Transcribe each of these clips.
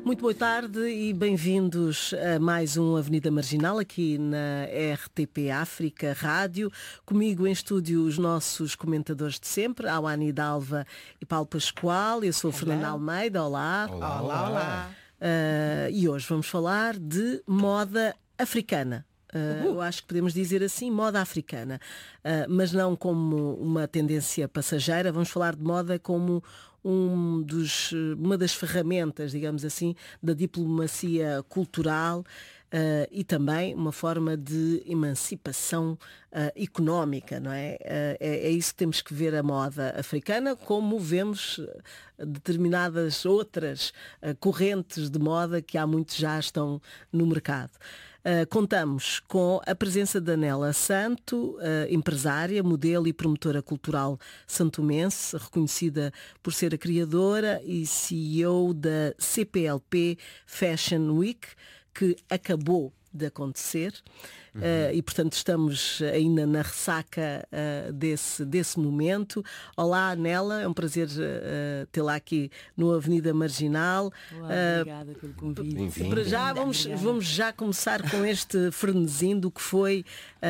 Muito boa tarde e bem-vindos a mais um Avenida Marginal aqui na RTP África Rádio. Comigo em estúdio os nossos comentadores de sempre, Awani Dalva e Paulo Pascoal. Eu sou a Fernanda Almeida. Olá. Olá, olá, olá. E hoje vamos falar de moda africana. Eu acho que podemos dizer assim, moda africana, mas não como uma tendência passageira. Vamos falar de moda como uma das ferramentas, digamos assim, da diplomacia cultural e também uma forma de emancipação económica, não é? É isso que temos que ver a moda africana, como vemos determinadas outras correntes de moda que há muitos já estão no mercado. Contamos com a presença da Nela Santo, empresária, modelo e promotora cultural santomense, reconhecida por ser a criadora e CEO da CPLP Fashion Week, que acabou de acontecer e portanto estamos ainda na ressaca desse momento. Olá Nela, é um prazer tê-la aqui no Avenida Marginal. Olá, obrigada pelo convite. Para já vamos já começar com este frenesim do que foi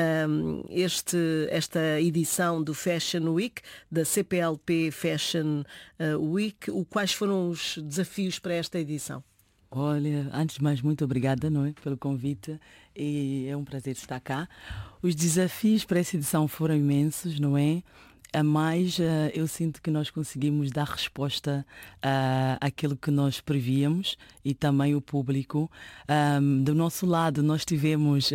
esta edição do Fashion Week, da CPLP Fashion Week. Quais foram os desafios para esta edição? Olha, antes de mais, muito obrigada, não é, pelo convite, e é um prazer estar cá. Os desafios para essa edição foram imensos, não é? Mas eu sinto que nós conseguimos dar resposta àquilo que nós prevíamos e também o público. Do nosso lado, nós tivemos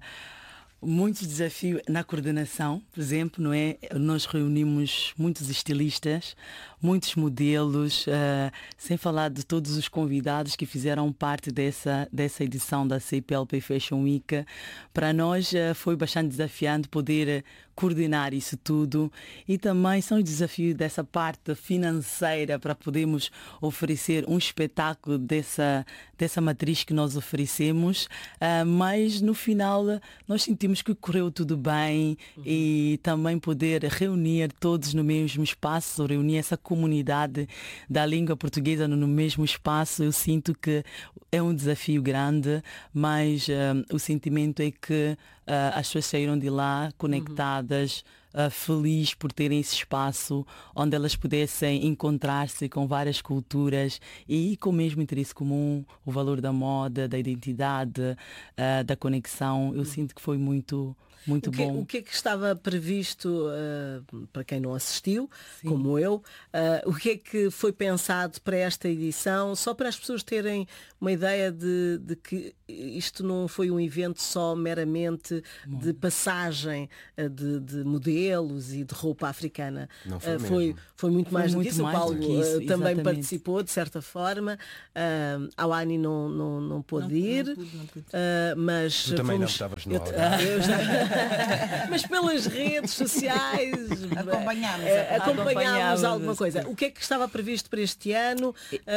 muitos desafios na coordenação, por exemplo, não é? Nós reunimos muitos estilistas, muitos modelos, sem falar de todos os convidados que fizeram parte dessa edição da CPLP Fashion Week. Para nós foi bastante desafiante poder coordenar isso tudo e também são os desafios dessa parte financeira para podermos oferecer um espetáculo dessa matriz que nós oferecemos, mas no final nós sentimos que correu tudo bem e também poder reunir todos no mesmo espaço, reunir essa comunidade da língua portuguesa no mesmo espaço. Eu sinto que é um desafio grande, mas o sentimento é que as pessoas saíram de lá conectadas, felizes por terem esse espaço onde elas pudessem encontrar-se com várias culturas e com o mesmo interesse comum, o valor da moda, da identidade, da conexão. Eu sinto que foi muito bom. O que é que estava previsto, para quem não assistiu, Sim. como eu, o que é que foi pensado para esta edição, só para as pessoas terem uma ideia de que isto não foi um evento só meramente de passagem de modelos e de roupa africana. Não foi foi muito mais do que muito isso. O mais Paulo do que isso, também exatamente. participou, de certa forma. A Awani não pôde ir, Não pude. mas Tu também não fomos... estavas no áudio. Eu estava- mas pelas redes sociais acompanhámos alguma coisa. O que é que estava previsto para este ano?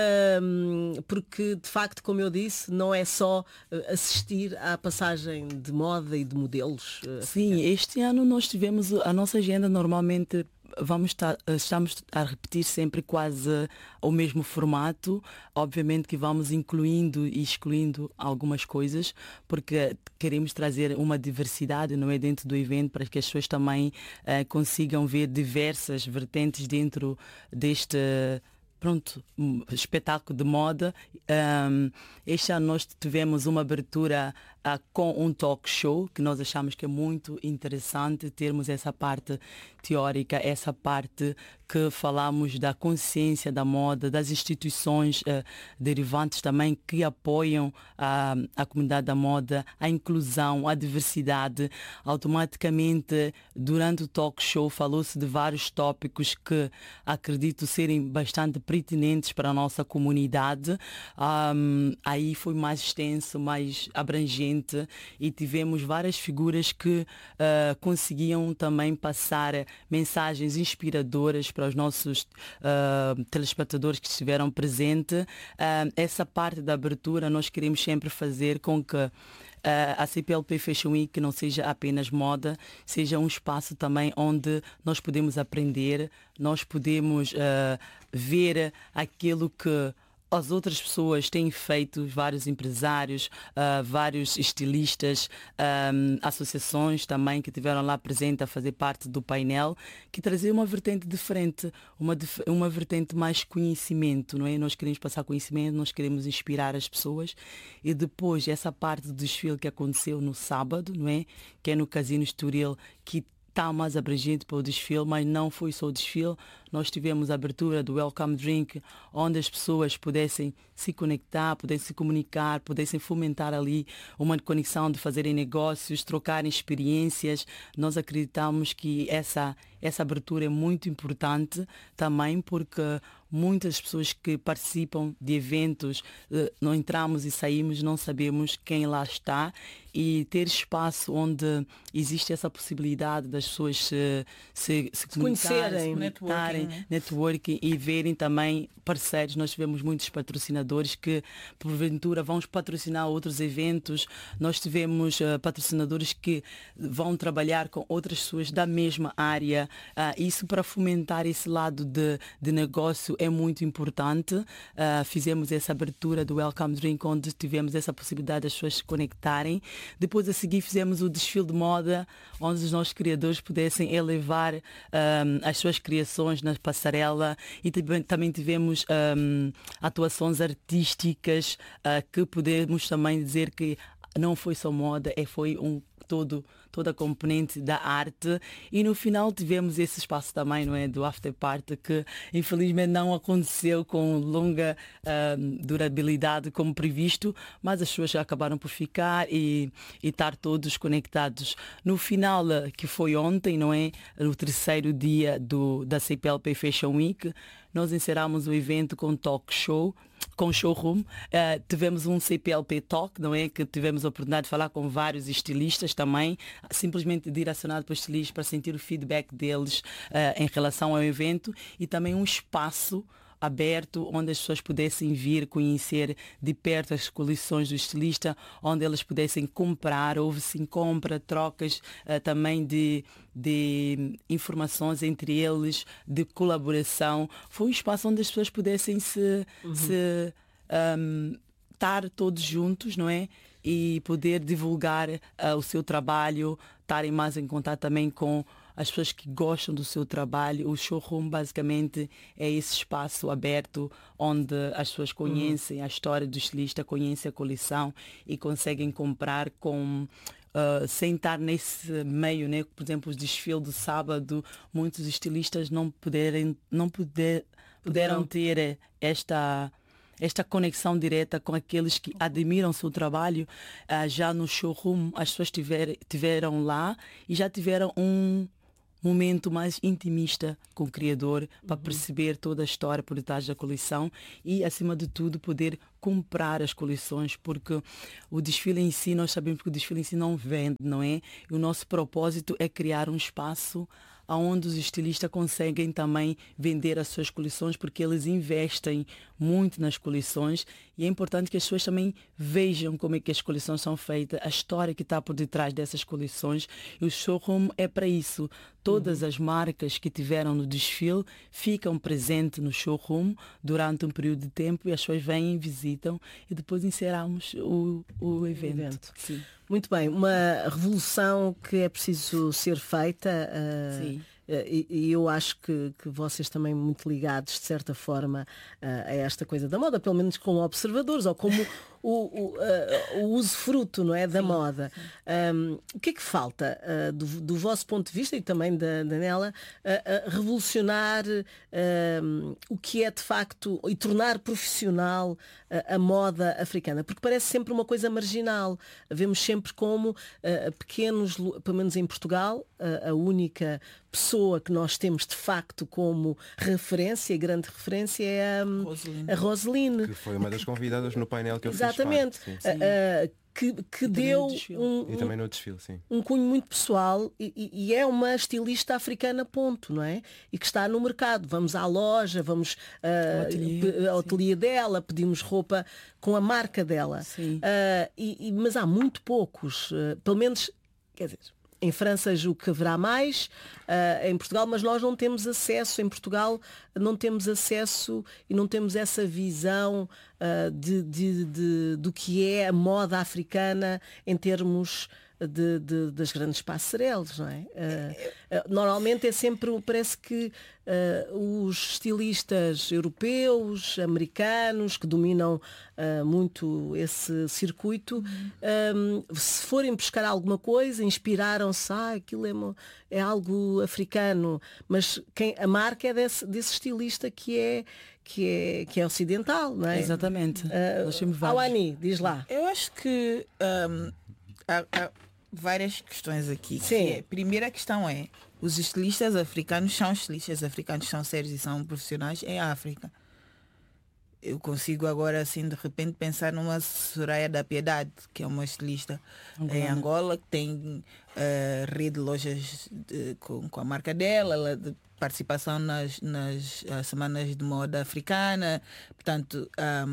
Porque de facto, como eu disse, não é só assistir à passagem de moda e de modelos. Sim, este ano nós tivemos a nossa agenda normalmente. Estamos a repetir sempre quase o mesmo formato. Obviamente que vamos incluindo e excluindo algumas coisas, porque queremos trazer uma diversidade, não é, dentro do evento, para que as pessoas também consigam ver diversas vertentes dentro deste espetáculo de moda. Este ano nós tivemos uma abertura com um talk show, que nós achamos que é muito interessante termos essa parte teórica, essa parte que falamos da consciência da moda, das instituições derivantes também que apoiam a comunidade da moda, a inclusão, a diversidade. Automaticamente, durante o talk show, falou-se de vários tópicos que acredito serem bastante pertinentes para a nossa comunidade. Aí foi mais extenso, mais abrangente e tivemos várias figuras que conseguiam também passar mensagens inspiradoras para os nossos telespectadores que estiveram presentes. Essa parte da abertura nós queremos sempre fazer com que a CPLP Fashion Week não seja apenas moda, seja um espaço também onde nós podemos aprender, nós podemos ver aquilo que as outras pessoas têm feito, vários empresários, vários estilistas, associações também que tiveram lá presente a fazer parte do painel, que trazia uma vertente diferente, uma vertente mais conhecimento, não é? Nós queremos passar conhecimento, nós queremos inspirar as pessoas, e depois essa parte do desfile que aconteceu no sábado, não é? Que é no Casino Estoril, que está mais abrangente para o desfile, mas não foi só o desfile. Nós tivemos a abertura do Welcome Drink, onde as pessoas pudessem se conectar, pudessem se comunicar, pudessem fomentar ali uma conexão de fazerem negócios, trocarem experiências. Nós acreditamos que essa abertura é muito importante também, porque muitas pessoas que participam de eventos, não entramos e saímos, não sabemos quem lá está, e ter espaço onde existe essa possibilidade das pessoas se conhecerem, networking e verem também parceiros. Nós tivemos muitos patrocinadores que porventura vão patrocinar outros eventos. Nós tivemos patrocinadores que vão trabalhar com outras pessoas da mesma área. Isso para fomentar esse lado de negócio é muito importante. Fizemos essa abertura do Welcome Drink, onde tivemos essa possibilidade das pessoas se conectarem. Depois a seguir fizemos o desfile de moda, onde os nossos criadores pudessem elevar as suas criações na passarela, e também tivemos atuações artísticas, que podemos também dizer que não foi só moda, foi toda a componente da arte. E no final tivemos esse espaço também, não é, do after party, que infelizmente não aconteceu com longa durabilidade como previsto, mas as pessoas já acabaram por ficar e estar todos conectados. No final, que foi ontem, não é, o terceiro dia da CPLP Fashion Week, nós encerramos o evento com talk show, com showroom. Tivemos um CPLP Talk, não é? Que tivemos a oportunidade de falar com vários estilistas também, simplesmente direcionado para os estilistas para sentir o feedback deles em relação ao evento, e também um espaço aberto onde as pessoas pudessem vir conhecer de perto as coleções do estilista, onde elas pudessem comprar. Houve sim compra, trocas também de informações entre eles, de colaboração. Foi um espaço onde as pessoas pudessem estar todos juntos, não é? E poder divulgar o seu trabalho, estarem mais em contato também com as pessoas que gostam do seu trabalho. O showroom basicamente é esse espaço aberto onde as pessoas conhecem a história do estilista, conhecem a coleção e conseguem comprar sem estar nesse meio, né? Por exemplo, o desfile do sábado, muitos estilistas não puderam ter esta conexão direta com aqueles que admiram o seu trabalho. Já no showroom, as pessoas tiveram lá e já tiveram um momento mais intimista com o criador, para perceber toda a história por detrás da coleção e, acima de tudo, poder comprar as coleções, porque o desfile em si, nós sabemos que o desfile em si não vende, não é? E o nosso propósito é criar um espaço onde os estilistas conseguem também vender as suas coleções, porque eles investem muito nas coleções, e é importante que as pessoas também vejam como é que as coleções são feitas, a história que está por detrás dessas coleções, e o showroom é para isso. Todas as marcas que tiveram no desfile ficam presentes no showroom durante um período de tempo, e as pessoas vêm, visitam, e depois encerramos o evento. Sim. Muito bem, uma revolução que é preciso ser feita. Sim. E eu acho que vocês também muito ligados, de certa forma, a esta coisa da moda, pelo menos como observadores, ou como o usufruto, não é, da moda. O que é que falta, do vosso ponto de vista e também da Nela, revolucionar o que é de facto e tornar profissional a moda africana? Porque parece sempre uma coisa marginal. Vemos sempre como pequenos, pelo menos em Portugal, a única pessoa que nós temos de facto como referência, grande referência, é a Roseline. Que foi uma das convidadas no painel que eu fiz. Exatamente. Que deu e também no desfile, sim. Um cunho muito pessoal e é uma estilista africana, ponto, não é? E que está no mercado. Vamos à loja, vamos ao ateliê dela, pedimos roupa com a marca dela. Sim. Mas há muito poucos, pelo menos, quer dizer, Em França julgo que haverá mais, em Portugal, mas nós não temos acesso, em Portugal não temos acesso e não temos essa visão do que é a moda africana em termos das grandes passarelas, não é? Normalmente é sempre, parece que os estilistas europeus, americanos, que dominam muito esse circuito, se forem buscar alguma coisa, inspiraram-se, aquilo é algo africano, mas a marca é desse estilista que é ocidental, não é? Exatamente. Awani, diz lá. Eu acho que há várias questões aqui. Sim. A primeira questão é, os estilistas africanos são sérios e são profissionais em África. Eu consigo agora, assim, de repente pensar numa Soraya da Piedade, que é uma estilista em Angola, que tem rede de lojas com a marca dela, ela de participação nas semanas de moda africana. Portanto,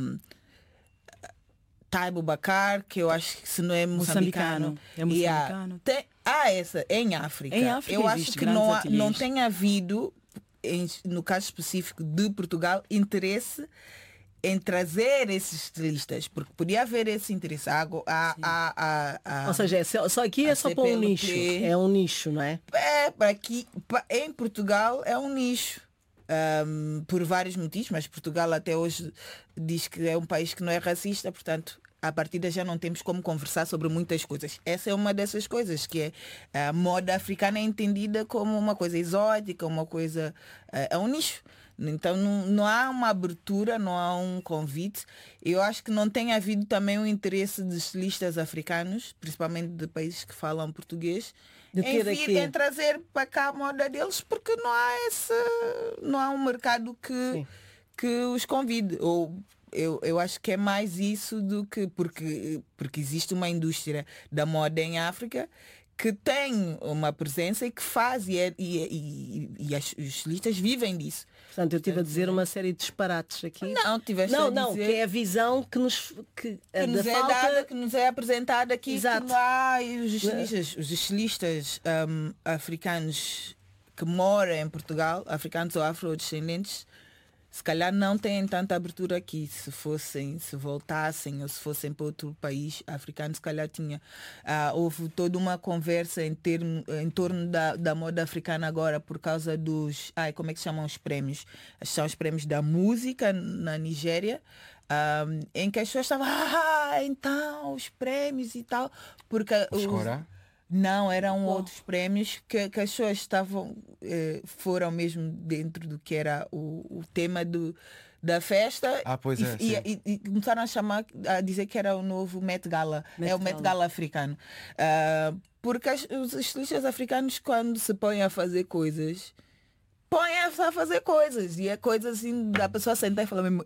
Taibo Bakar, que eu acho que se não é moçambicano. É moçambicano. Essa em África. Em África eu acho que não tem havido, no caso específico de Portugal, interesse em trazer esses estilistas, porque podia haver esse interesse. Ou seja, só aqui é só para um nicho. É um nicho, não é? Em Portugal é um nicho. Por vários motivos, mas Portugal até hoje diz que é um país que não é racista, portanto, à partida já não temos como conversar sobre muitas coisas. Essa é uma dessas coisas, que é a moda africana é entendida como uma coisa exótica, uma coisa... é um nicho. Então não há uma abertura, não há um convite. Eu acho que não tem havido também o interesse de estilistas africanos, principalmente de países que falam português, em trazer para cá a moda deles, porque não há um mercado que os convide. Ou eu acho que é mais isso do que porque existe uma indústria da moda em África que tem uma presença e que faz e os estilistas vivem disso. Portanto, eu estive a dizer uma série de disparates aqui. Não, tiveste a dizer... que é a visão que nos dada, que nos é apresentada aqui. Exato. Que os estilistas africanos que moram em Portugal, africanos ou afrodescendentes, se calhar não têm tanta abertura aqui. Se voltassem ou se fossem para outro país africano, se calhar tinha. Houve toda uma conversa em torno da moda africana agora por causa dos... como é que se chamam os prémios? São os prémios da música na Nigéria. Em que as pessoas estavam... então, os prémios e tal. Porque não, eram outros prémios que as pessoas foram mesmo dentro do que era o tema da festa. Pois é, e começaram a dizer que era o novo Met Gala. O Met Gala africano. Porque os estilistas africanos, quando se põem a fazer coisas, põem-se a fazer coisas. E é coisa assim da pessoa sentar e falar mesmo,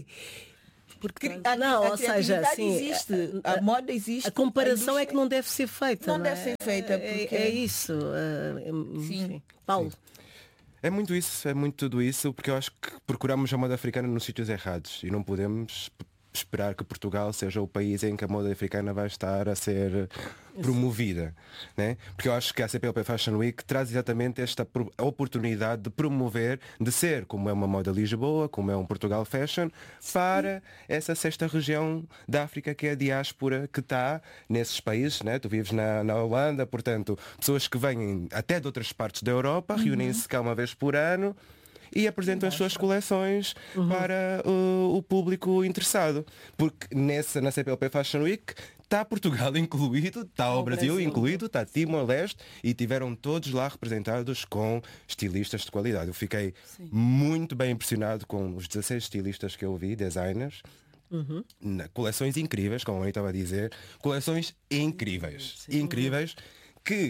porque ou seja, sim, existe, a moda existe. A comparação é que não deve ser feita. Não deve ser feita. Porque... É isso. Sim. Paulo. É muito isso, é muito tudo isso, porque eu acho que procuramos a moda africana nos sítios errados e não podemos esperar que Portugal seja o país em que a moda africana vai estar a ser promovida, né? Porque eu acho que a CPLP Fashion Week traz exatamente esta oportunidade de promover, de ser como é uma moda Lisboa, como é um Portugal Fashion, para essa sexta região da África que é a diáspora que está nesses países, né? Tu vives na Holanda, portanto, pessoas que vêm até de outras partes da Europa, reúnem-se cá uma vez por ano e apresentam as suas coleções para o público interessado. Porque na CPLP Fashion Week está Portugal incluído, está o Brasil incluído, está Timor-Leste e tiveram todos lá representados com estilistas de qualidade. Eu fiquei muito bem impressionado com os 16 estilistas que eu vi, designers. Coleções incríveis, como eu estava a dizer, coleções incríveis, que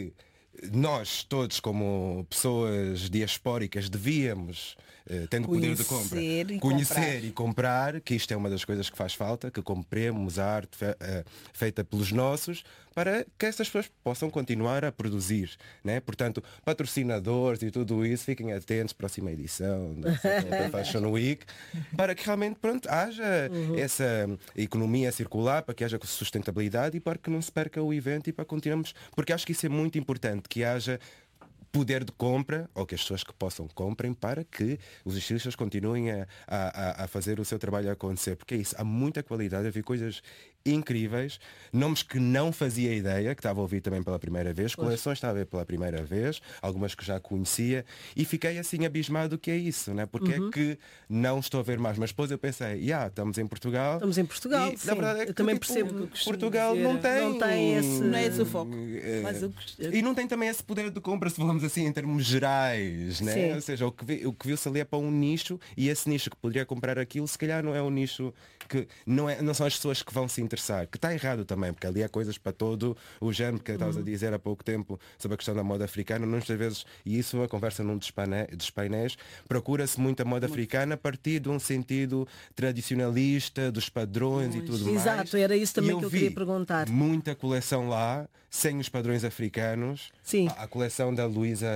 nós todos como pessoas diaspóricas devíamos, tendo poder de compra, conhecer e comprar, que isto é uma das coisas que faz falta, que compremos a arte feita pelos nossos, para que essas pessoas possam continuar a produzir, né? Portanto, patrocinadores e tudo isso, fiquem atentos, próxima edição da Fashion Week, para que realmente haja essa economia circular, para que haja sustentabilidade e para que não se perca o evento e para continuarmos, porque acho que isso é muito importante, que haja poder de compra, ou que as pessoas que possam comprem, para que os estilistas continuem a fazer o seu trabalho acontecer, porque é isso, há muita qualidade, eu vi coisas incríveis, nomes que não fazia ideia, que estava a ouvir também pela primeira vez, coleções estava a ver pela primeira vez, algumas que já conhecia, e fiquei assim abismado do que é isso, né? Porque é que não estou a ver mais, mas depois eu pensei, estamos em Portugal. Estamos em Portugal, e, sim. na verdade, é que, eu também percebo que Portugal não tem esse... Não é esse o foco. E não tem também esse poder de compra, se falamos assim em termos gerais, né? Sim. Ou seja, o que viu-se ali é para um nicho, e esse nicho que poderia comprar aquilo, se calhar não é um nicho que não são as pessoas que vão se interessar, que está errado também, porque ali há coisas para todo o género, que estavas a dizer há pouco tempo sobre a questão da moda africana, muitas vezes, e isso a conversa num dos painéis, procura-se muito a moda africana a partir de um sentido tradicionalista, dos padrões e tudo mais. Exato, era isso também e que eu queria perguntar. Muita coleção lá, sem os padrões africanos. Sim. A coleção da Luísa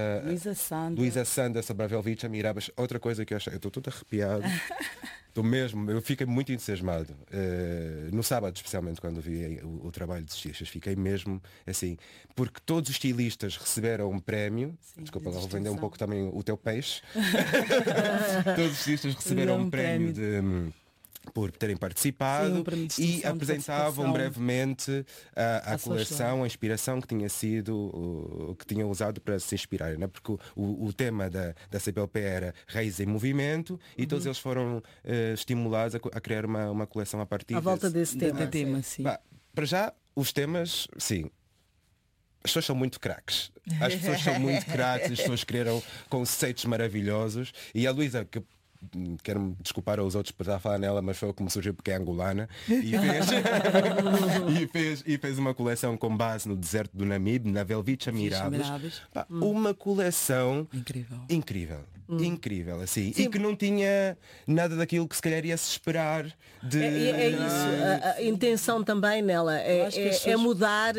Sanda sobre a Velvicha Mirabas, outra coisa que eu achei, eu estou todo arrepiado. Estou mesmo, eu fiquei muito entusiasmado. No sábado, especialmente, quando vi o trabalho de estilistas, fiquei mesmo assim, porque todos os estilistas receberam um prémio. Sim, desculpa, vou vender um pouco também o teu peixe. Todos os estilistas receberam um prémio por terem participado. Sim, e apresentavam brevemente a coleção, a inspiração que tinha sido, que tinham usado para se inspirar, né? Porque o tema da CPLP era Raízes em Movimento, e todos eles foram estimulados a criar uma coleção a partir à volta desse tema. Sim. Para já, os temas, sim. As pessoas são muito craques. As pessoas são muito craques, as pessoas escreveram conceitos maravilhosos. E a Luísa, que quero-me desculpar aos outros por estar a falar nela, mas foi o que me surgiu porque é angolana, e fez uma coleção com base no deserto do Namibe, na Velvicha Mirabas. Uma coleção incrível, assim. Sim. E que não tinha nada daquilo que se calhar ia-se esperar de... É isso, a intenção também nela é mudar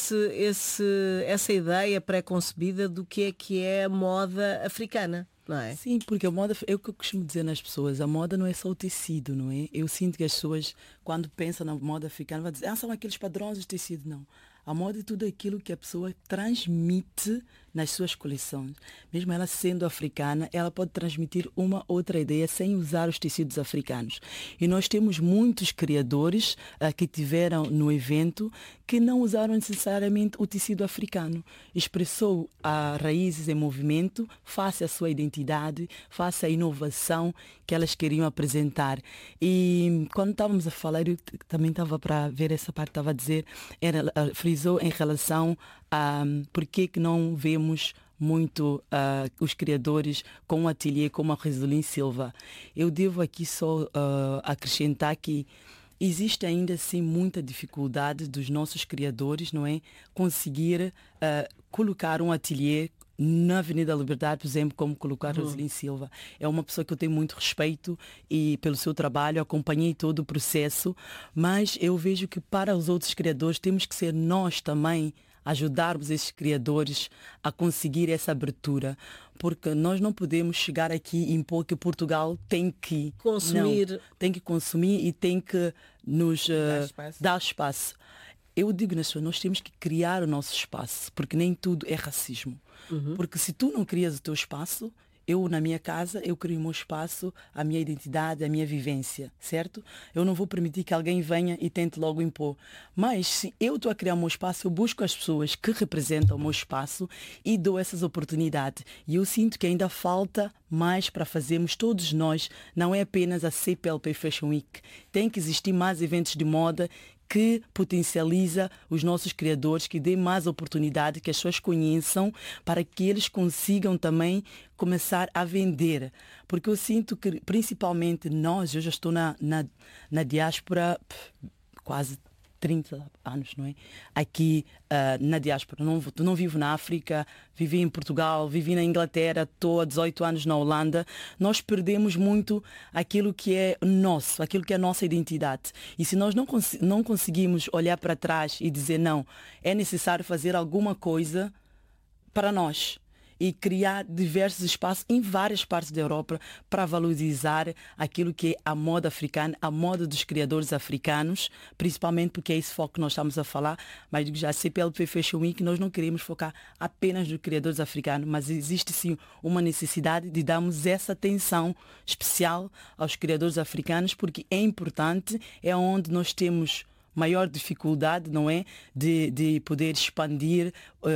essa ideia pré-concebida do que é a moda africana. Não é? Sim, porque a moda, é o que eu costumo dizer nas pessoas, a moda não é só o tecido, não é? Eu sinto que as pessoas, quando pensam na moda africana, vão dizer, são aqueles padrões de tecido. Não. A moda é tudo aquilo que a pessoa transmite nas suas coleções. Mesmo ela sendo africana, ela pode transmitir uma outra ideia sem usar os tecidos africanos. E nós temos muitos criadores que tiveram no evento que não usaram necessariamente o tecido africano. Expressou a raízes em movimento, face à sua identidade, face à inovação que elas queriam apresentar. E quando estávamos a falar, eu também estava para ver essa parte, estava a dizer, frisou em relação a por que não vemos muito os criadores com um ateliê como a Resolin Silva. Eu devo aqui só acrescentar que existe ainda assim muita dificuldade dos nossos criadores, não é? Conseguir colocar um ateliê na Avenida Liberdade, por exemplo, como colocar Roselin Silva. É uma pessoa que eu tenho muito respeito e pelo seu trabalho, acompanhei todo o processo, mas eu vejo que para os outros criadores temos que ser nós também ajudarmos esses criadores a conseguir essa abertura, porque nós não podemos chegar aqui e impor que Portugal tem que consumir, tem que consumir e tem que nos dar espaço. Eu digo nas pessoas, nós temos que criar o nosso espaço, porque nem tudo é racismo. Porque se tu não crias o teu espaço, eu na minha casa, eu crio o meu espaço, a minha identidade, a minha vivência, certo? Eu não vou permitir que alguém venha e tente logo impor. Mas se eu estou a criar o meu espaço, eu busco as pessoas que representam o meu espaço e dou essas oportunidades. E eu sinto que ainda falta mais para fazermos todos nós, não é apenas a CPLP Fashion Week. Tem que existir mais eventos de moda que potencializa os nossos criadores, que dê mais oportunidade, que as pessoas conheçam, para que eles consigam também começar a vender. Porque eu sinto que, principalmente nós, eu já estou na diáspora quase 30 anos, não é? Aqui na diáspora. Não vivo na África, vivi em Portugal, vivi na Inglaterra, estou há 18 anos na Holanda. Nós perdemos muito aquilo que é nosso, aquilo que é a nossa identidade. E se nós não conseguimos olhar para trás e dizer não, é necessário fazer alguma coisa para nós e criar diversos espaços em várias partes da Europa para valorizar aquilo que é a moda africana, a moda dos criadores africanos, principalmente porque é esse foco que nós estamos a falar, mas digo já, a CPLP Fashion Week, nós não queremos focar apenas nos criadores africanos, mas existe sim uma necessidade de darmos essa atenção especial aos criadores africanos, porque é importante, é onde nós temos maior dificuldade, não é, de poder expandir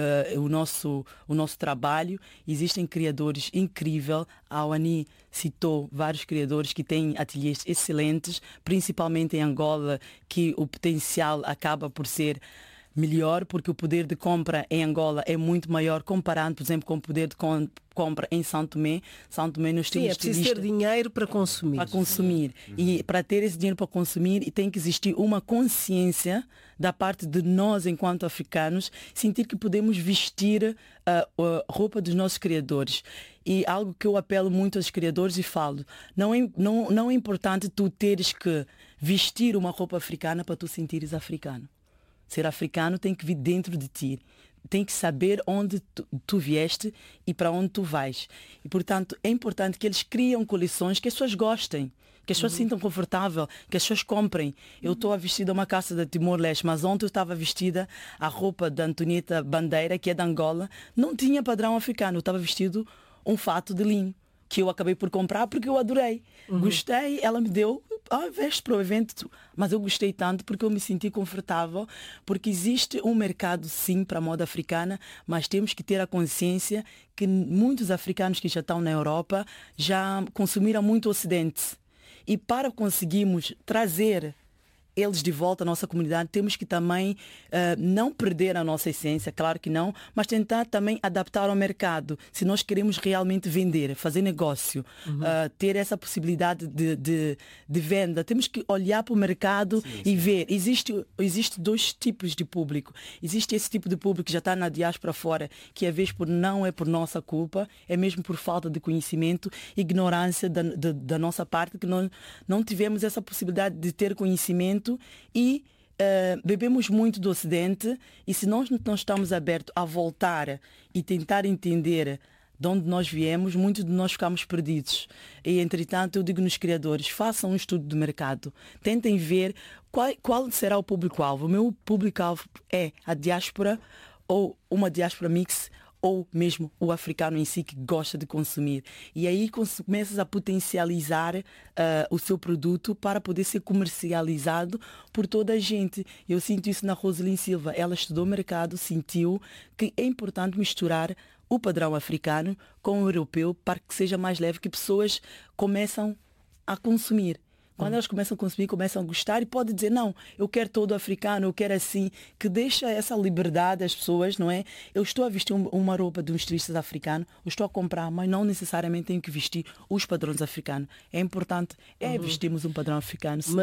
o nosso trabalho. Existem criadores incríveis. A Awani citou vários criadores que têm ateliês excelentes, principalmente em Angola, que o potencial acaba por ser melhor, porque o poder de compra em Angola é muito maior comparado, por exemplo, com o poder de compra em São Tomé. São Tomé nós temos é preciso ter dinheiro para consumir. Para consumir. E para ter esse dinheiro para consumir, tem que existir uma consciência da parte de nós, enquanto africanos, sentir que podemos vestir a roupa dos nossos criadores. E algo que eu apelo muito aos criadores e falo, não é importante tu teres que vestir uma roupa africana para tu sentires africano. Ser africano tem que vir dentro de ti. Tem que saber onde tu vieste e para onde tu vais. E, portanto, é importante que eles criem coleções que as pessoas gostem, que as pessoas se sintam confortável, que as pessoas comprem. Eu estou vestida uma caça da Timor-Leste, mas ontem eu estava vestida a roupa da Antonieta Bandeira, que é de Angola. Não tinha padrão africano. Eu estava vestido um fato de linho, que eu acabei por comprar porque eu adorei. Gostei, ela me deu, veste para o evento, mas eu gostei tanto porque eu me senti confortável, porque existe um mercado sim para a moda africana, mas temos que ter a consciência que muitos africanos que já estão na Europa já consumiram muito o Ocidente. E para conseguirmos trazer eles de volta à nossa comunidade, temos que também não perder a nossa essência, claro que não, mas tentar também adaptar ao mercado. Se nós queremos realmente vender, fazer negócio, ter essa possibilidade de venda, temos que olhar para o mercado e ver. Existe dois tipos de público. Existe esse tipo de público que já está na diáspora fora, que às vezes não é por nossa culpa, é mesmo por falta de conhecimento, ignorância da nossa parte, que não tivemos essa possibilidade de ter conhecimento e bebemos muito do Ocidente, e se nós não estamos abertos a voltar e tentar entender de onde nós viemos, muitos de nós ficamos perdidos. E, entretanto, eu digo nos criadores, façam um estudo de mercado, tentem ver qual será o público-alvo. O meu público-alvo é a diáspora, ou uma diáspora mix, ou mesmo o africano em si que gosta de consumir. E aí começas a potencializar o seu produto para poder ser comercializado por toda a gente. Eu sinto isso na Rosalind Silva. Ela estudou mercado, sentiu que é importante misturar o padrão africano com o europeu para que seja mais leve, que pessoas começam a consumir. Quando elas começam a consumir, começam a gostar, e pode dizer, não, eu quero todo africano, eu quero assim, que deixa essa liberdade às pessoas, não é? Eu estou a vestir uma roupa de um estilista africano, eu estou a comprar, mas não necessariamente tenho que vestir os padrões africanos. É importante, vestirmos um padrão africano. Sim,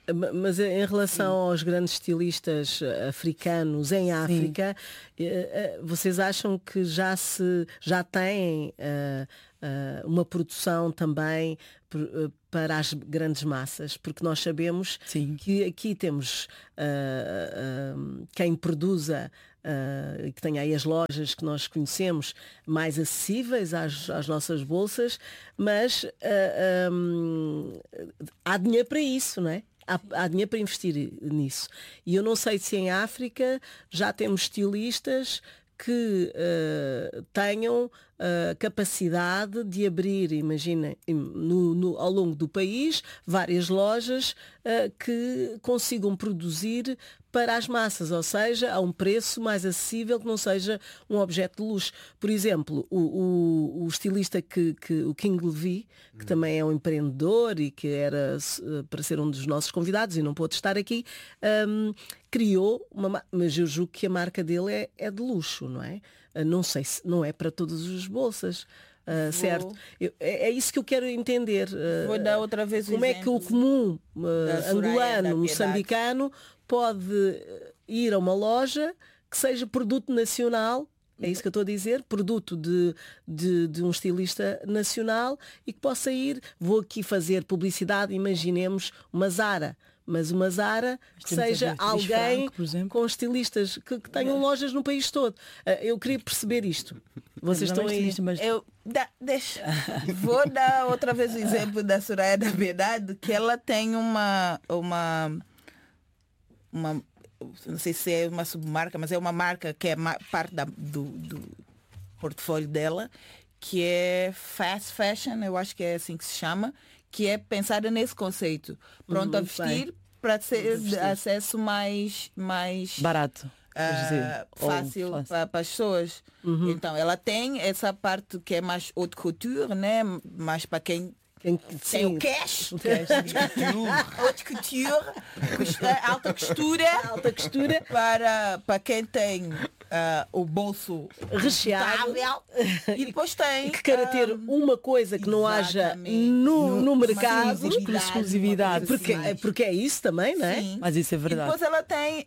mas em relação aos grandes estilistas africanos em África, vocês acham que já têm uma produção também para as grandes massas? Porque nós sabemos que aqui temos quem produza e que tem aí as lojas que nós conhecemos mais acessíveis às nossas bolsas, mas há dinheiro para isso, não é? Há dinheiro para investir nisso. E eu não sei se em África já temos estilistas que tenham capacidade de abrir, imaginem, ao longo do país, várias lojas que consigam produzir para as massas, ou seja, a um preço mais acessível, que não seja um objeto de luxo. Por exemplo, o estilista o King Levy, que também é um empreendedor e que era para ser um dos nossos convidados e não pôde estar aqui, criou mas eu julgo que a marca dele é de luxo, não é? Não sei se não é para todas as bolsas. Certo? É isso que eu quero entender. Vou dar outra vez como é que o comum angolano, moçambicano, pode ir a uma loja que seja produto nacional, é isso que eu estou a dizer, produto de um estilista nacional e que possa ir, vou aqui fazer publicidade, imaginemos uma Zara, mas uma Zara que seja alguém com estilistas que tenham lojas no país todo. Eu queria perceber isto. Vocês estão aí. Vou dar outra vez o exemplo da Soraya da Piedade, que ela tem uma não sei se é uma submarca, mas é uma marca que é parte do portfólio dela, que é fast fashion, eu acho que é assim que se chama, que é pensada nesse conceito. Pronto a vestir para ser de acesso mais barato. Fácil para as pessoas. Então, ela tem essa parte que é mais haute couture, né? Mais para quem tem o cash, haute couture, alta costura para quem tem o bolso recheado e depois tem que queira ter uma coisa que não haja no mercado, exclusividade, porque é isso também, não é? Mas isso é verdade. E depois ela tem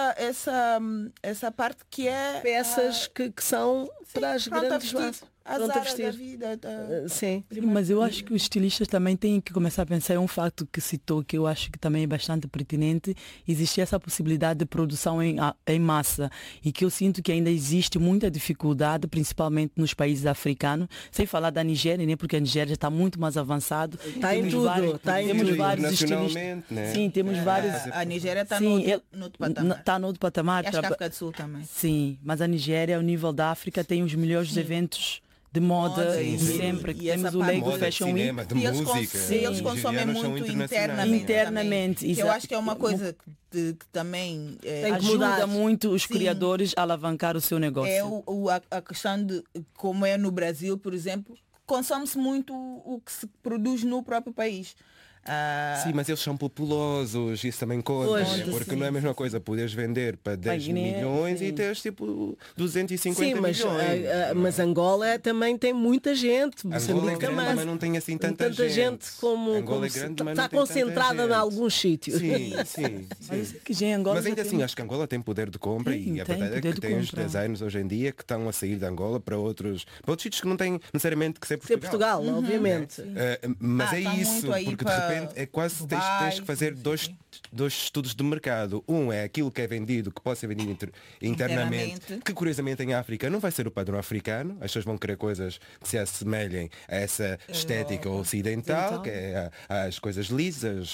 essa parte que é peças que são para as grandes massas. Azar da vida. Sim. Mas eu acho que os estilistas também têm que começar a pensar, é um facto que citou, que eu acho que também é bastante pertinente, existe essa possibilidade de produção em massa e que eu sinto que ainda existe muita dificuldade, principalmente nos países africanos, sem falar da Nigéria, né? Porque a Nigéria está muito mais avançado. Está em tudo. Temos vários estilistas. Né? Sim, temos vários. A Nigéria está no outro patamar. Está no outro patamar. E a África do Sul também. Sim, mas a Nigéria, ao nível da África, tem os melhores eventos de moda e sempre que temos o Lego Fashion Week. De música. Eles consomem muito internamente. Que eu acho que é uma coisa que também ajuda muito os criadores a alavancar o seu negócio. É a questão de como é no Brasil, por exemplo, consome-se muito o que se produz no próprio país. Sim, mas eles são populosos, isso também conta, porque não é a mesma coisa poderes vender para 10 milhões e teres tipo 250 milhões. Mas Angola também tem muita gente. Angola é grande, mas não tem assim tanta gente como é grande, mas está concentrada em alguns sítios. Sim. Mas ainda assim, acho que Angola tem poder de compra e a verdade é que tem os designers hoje em dia que estão a sair de Angola para outros sítios que não têm necessariamente que ser Portugal. Obviamente. Mas é isso, porque de repente é quase tens que fazer dois estudos de mercado. Um é aquilo que é vendido, que pode ser vendido internamente, que curiosamente em África não vai ser o padrão africano. As pessoas vão querer coisas que se assemelhem a essa estética ocidental, que é as coisas lisas,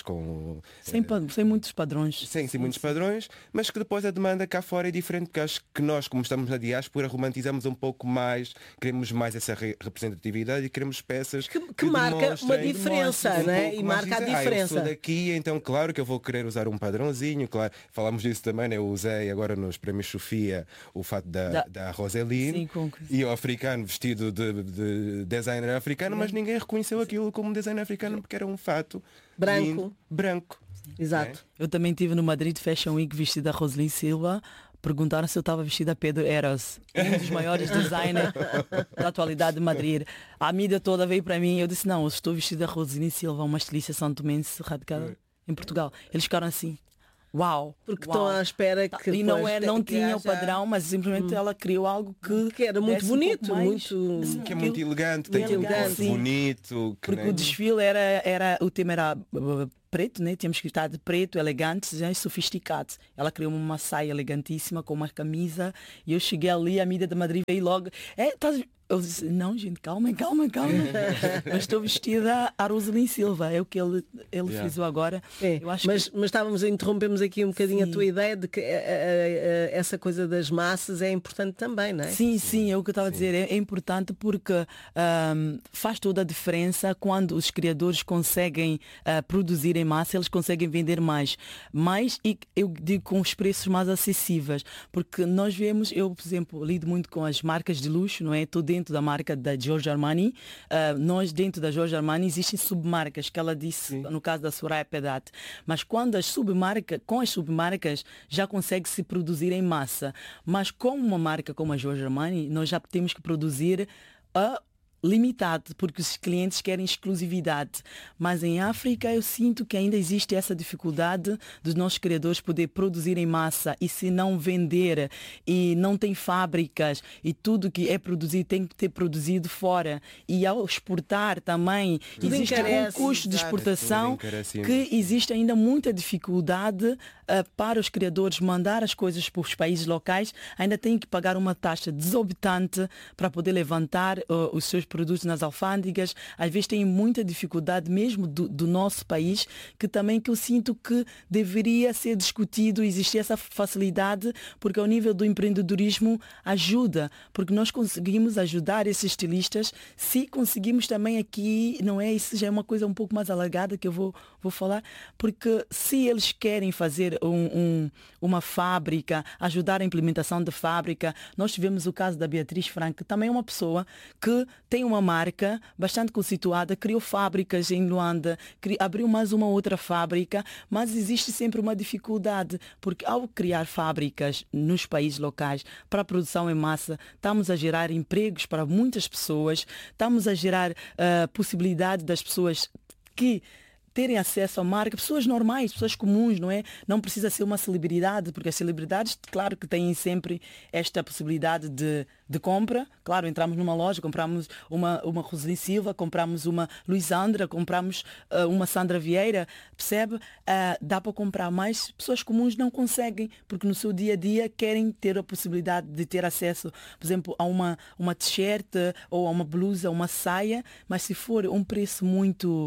sem muitos padrões. Sem muitos padrões, mas que depois a demanda cá fora é diferente, porque acho que nós, como estamos na diáspora, romantizamos um pouco mais, queremos mais essa representatividade e queremos peças que marca uma diferença, né? E marca a diferença. Eu sou daqui, então claro que eu vou querer usar um padrãozinho, claro. Falámos disso também, né? Eu usei agora nos prémios Sofia o fato da Roseline e o africano vestido de designer africano, mas ninguém reconheceu aquilo como designer africano porque era um fato branco. Exato. Eu também estive no Madrid Fashion Week vestida da Roseline Silva. Perguntaram se eu estava vestida a Pedro Eros, um dos maiores designers da atualidade de Madrid. A mídia toda veio para mim e eu disse, não, eu estou vestida a Roseline Silva, uma estilista santomense radicada em Portugal. Eles ficaram assim, uau. Porque estão à espera que... E não tinha o padrão, mas simplesmente ela criou algo que era muito bonito. Que é muito elegante, tem um corpo bonito. Porque o desfile o tema era preto, né? Tínhamos que estar de preto, elegantes e sofisticados. Ela criou uma saia elegantíssima com uma camisa e eu cheguei ali, a mídia de Madrid veio logo. Eu disse, não, gente, calma. Eu estou vestida a Roseline Silva, é o que ele frisou agora. Eu acho mas interrompemos aqui um bocadinho a tua ideia de que essa coisa das massas é importante também, não é? Sim, é o que eu estava a dizer. É importante porque faz toda a diferença quando os criadores conseguem produzir em massa, eles conseguem vender mais. E eu digo com os preços mais acessíveis, porque nós vemos, eu, por exemplo, lido muito com as marcas de luxo, não é? Estou dentro da marca da Giorgio Armani. Nós, dentro da Giorgio Armani, existem submarcas, que ela disse, no caso da Soraya Piedade. Mas quando com as submarcas já consegue se produzir em massa. Mas com uma marca como a Giorgio Armani, nós já temos que produzir limitado, porque os clientes querem exclusividade. Mas em África eu sinto que ainda existe essa dificuldade dos nossos criadores poder produzir em massa, e se não vender e não tem fábricas e tudo que é produzido tem que ter produzido fora, e ao exportar também Tudo existe encarece, um custo de exportação encarece. que existe ainda muita dificuldade para os criadores mandar as coisas para os países locais, ainda têm que pagar uma taxa desorbitante para poder levantar os seus produtos nas alfândegas. Às vezes têm muita dificuldade mesmo do nosso país, que também que eu sinto que deveria ser discutido, existir essa facilidade, porque ao nível do empreendedorismo ajuda, porque nós conseguimos ajudar esses estilistas, se conseguimos também aqui, não é? Isso já é uma coisa um pouco mais alargada que eu vou falar, porque se eles querem fazer uma fábrica, ajudar a implementação da fábrica, nós tivemos o caso da Beatriz Franco, que também é uma pessoa que tem uma marca bastante conceituada, criou fábricas em Luanda, abriu mais uma outra fábrica, mas existe sempre uma dificuldade, porque ao criar fábricas nos países locais para a produção em massa, estamos a gerar empregos para muitas pessoas, estamos a gerar possibilidade das pessoas que terem acesso à marca, pessoas normais, pessoas comuns, não é? Não precisa ser uma celebridade, porque as celebridades, claro que têm sempre esta possibilidade de compra. Claro, entramos numa loja, compramos uma Roseli Silva, compramos uma Luisandra, compramos uma Sandra Vieira, percebe? Dá para comprar, mas pessoas comuns não conseguem, porque no seu dia a dia querem ter a possibilidade de ter acesso, por exemplo, a uma t-shirt ou a uma blusa, uma saia, mas se for um preço muito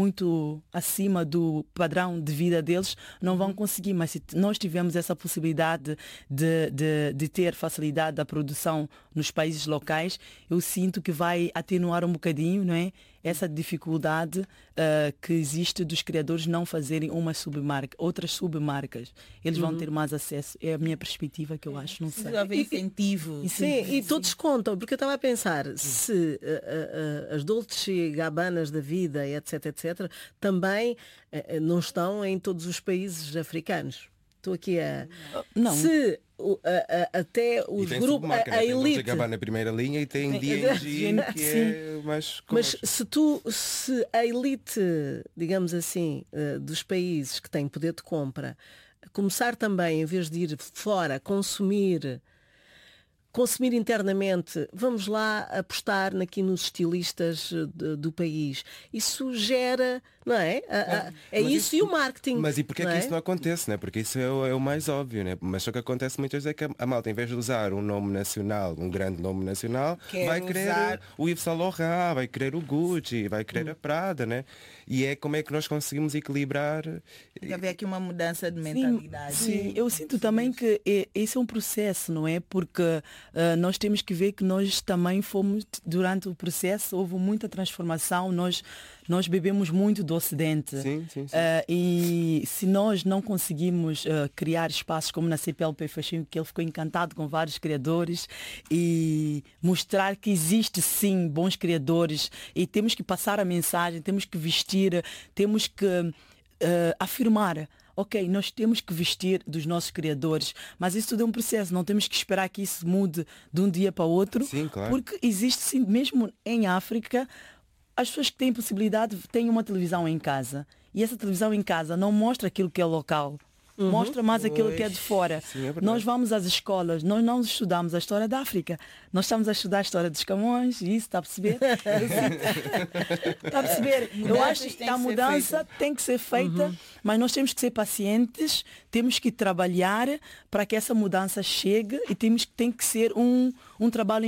acima do padrão de vida deles, não vão conseguir. Mas se nós tivermos essa possibilidade de ter facilidade da produção nos países locais, eu sinto que vai atenuar um bocadinho, não é? Essa dificuldade que existe dos criadores não fazerem outras submarcas. Eles vão ter mais acesso. É a minha perspectiva, que eu acho, não sei. Haver incentivo. Sim, e todos contam, porque eu estava a pensar, se as Dolce Gabbanas da vida, etc, também não estão em todos os países africanos. Estou aqui a... Não. Se até os grupos, a elite... Tem na primeira linha e tem D&G, que é mais... Mas se a elite, digamos assim, dos países que têm poder de compra, começar também, em vez de ir fora, consumir internamente, vamos lá apostar aqui nos estilistas do país. Isso gera, não é? Isso e o marketing. Mas e porquê é que isso não acontece, né? Porque isso é o mais óbvio, né? Mas o que acontece muitas vezes é que a malta, em vez de usar um nome nacional, um grande nome nacional, vai querer o Yves Saint Laurent, vai querer o Gucci, vai querer a Prada, né? E é como é que nós conseguimos equilibrar. Tem que haver aqui uma mudança de mentalidade. Sim, eu sinto também que esse é um processo, não é? Porque nós temos que ver que nós também fomos, durante o processo, houve muita transformação, nós bebemos muito do Ocidente. Sim. E se nós não conseguimos criar espaços como na CPLP Fashion, que ele ficou encantado com vários criadores, e mostrar que existe sim bons criadores, e temos que passar a mensagem, temos que vestir, temos que afirmar. Ok, nós temos que vestir dos nossos criadores, mas isso tudo é um processo, não temos que esperar que isso mude de um dia para o outro. Sim, claro. Porque existe sim, mesmo em África, as pessoas que têm possibilidade têm uma televisão em casa, e essa televisão em casa não mostra aquilo que é local. Mostra mais aquilo que é de fora. Sim, é nós vamos às escolas, nós não estudamos a história da África. Nós estamos a estudar a história dos Camões, e isso, está a perceber? Está a perceber? Eu acho que a mudança tem que ser feita, mas nós temos que ser pacientes, temos que trabalhar para que essa mudança chegue, e tem que ser um trabalho